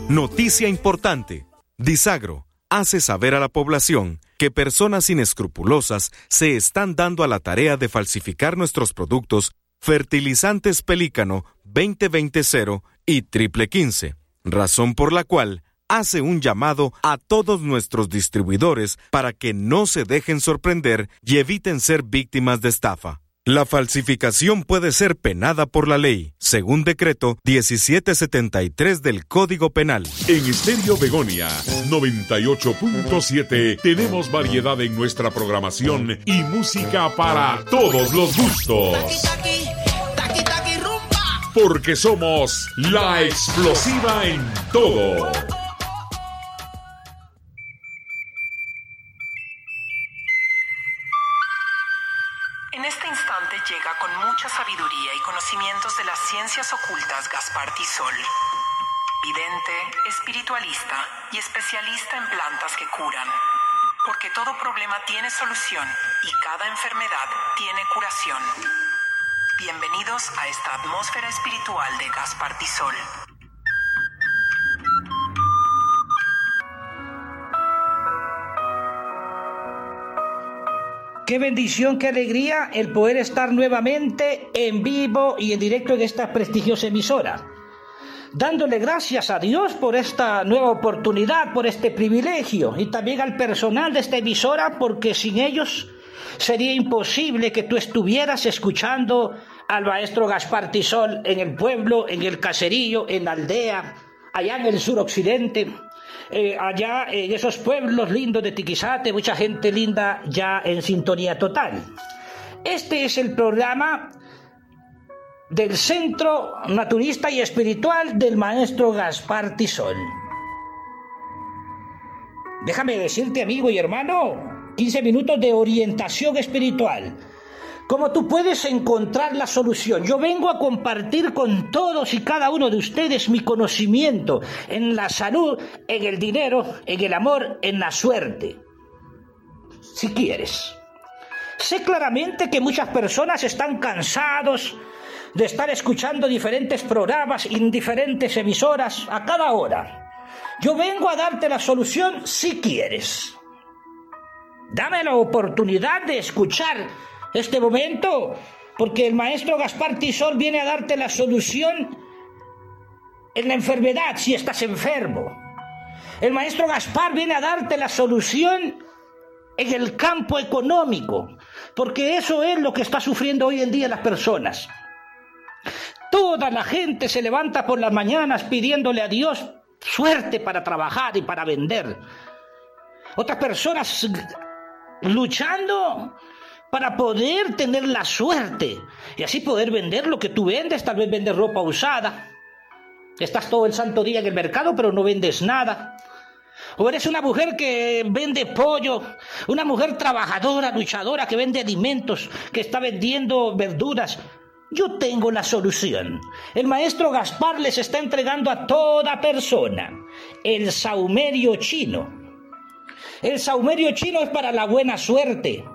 Noticia importante. Disagro hace saber a la población que personas inescrupulosas se están dando a la tarea de falsificar nuestros fertilizantes Pelícano 2020 y Triple 15, razón por la cual hace un llamado a todos nuestros distribuidores para que no se dejen sorprender y eviten ser víctimas de estafa. La falsificación puede ser penada por la ley, según decreto 1773 del Código Penal. En Estéreo Begonia 98.7 tenemos variedad en nuestra programación y música para todos los gustos. Porque somos la explosiva en todo. En este instante llega con mucha sabiduría y conocimientos de las ciencias ocultas Gaspar Tisol, vidente, espiritualista y especialista en plantas que curan. Porque todo problema tiene solución y cada enfermedad tiene curación. Bienvenidos a esta atmósfera espiritual de Gaspar Tisol. Qué bendición, qué alegría el poder estar nuevamente en vivo y en directo en esta prestigiosa emisora. Dándole gracias a Dios por esta nueva oportunidad, por este privilegio, y también al personal de esta emisora, porque sin ellos sería imposible que tú estuvieras escuchando al maestro Gaspar Tisol en el pueblo, en el caserío, en la aldea, allá en el suroccidente. Allá en esos pueblos lindos de Tiquizate, mucha gente linda ya en sintonía total. Este es el programa del Centro Naturista y Espiritual del maestro Gaspar Tisol. Déjame decirte, amigo y hermano, 15 minutos de orientación espiritual. ¿Cómo tú puedes encontrar la solución? Yo vengo a compartir con todos y cada uno de ustedes mi conocimiento en la salud, en el dinero, en el amor, en la suerte. Si quieres. Sé claramente que muchas personas están cansados de estar escuchando diferentes programas en diferentes emisoras a cada hora. Yo vengo a darte la solución si quieres. Dame la oportunidad de escuchar este momento, porque el maestro Gaspar Tisol viene a darte la solución en la enfermedad si estás enfermo. El maestro Gaspar viene a darte la solución en el campo económico, porque eso es lo que está sufriendo hoy en día las personas. Toda la gente se levanta por las mañanas pidiéndole a Dios suerte para trabajar y para vender. Otras personas luchando para poder tener la suerte y así poder vender lo que tú vendes. Tal vez vendes ropa usada, estás todo el santo día en el mercado pero no vendes nada. O eres una mujer que vende pollo, una mujer trabajadora, luchadora, que vende alimentos, que está vendiendo verduras. Yo tengo la solución. El maestro Gaspar les está entregando a toda persona el saumerio chino. El saumerio chino es para la buena suerte.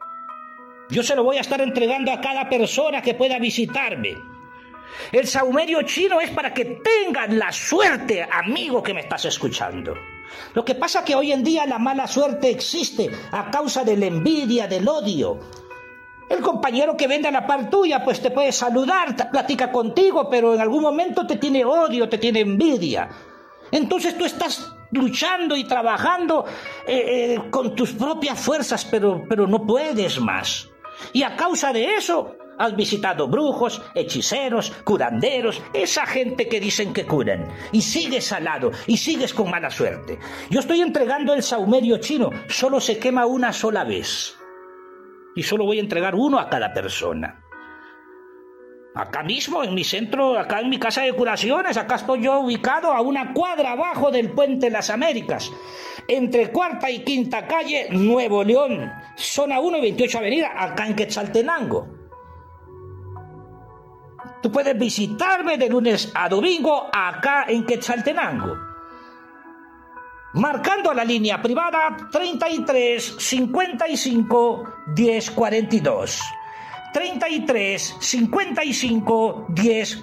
Yo se lo voy a estar entregando a cada persona que pueda visitarme. El saumerio chino es para que tengan la suerte, amigo que me estás escuchando. Lo que pasa es que hoy en día la mala suerte existe a causa de la envidia, del odio. El compañero que vende a la par tuya, pues te puede saludar, te platica contigo, pero en algún momento te tiene odio, te tiene envidia. Entonces tú estás luchando y trabajando con tus propias fuerzas, pero no puedes más. Y a causa de eso has visitado brujos, hechiceros, curanderos, esa gente que dicen que curan, y sigues al lado, y sigues con mala suerte. Yo estoy entregando el saumerio chino, solo se quema una sola vez, y solo voy a entregar uno a cada persona. Acá mismo, en mi centro, acá en mi casa de curaciones, acá estoy yo ubicado a una cuadra abajo del Puente Las Américas, entre Cuarta y Quinta Calle, Nuevo León, zona 1 y 28 Avenida, acá en Quetzaltenango. Tú puedes visitarme de lunes a domingo acá en Quetzaltenango, marcando la línea privada 33 55 10 42. 33 55 10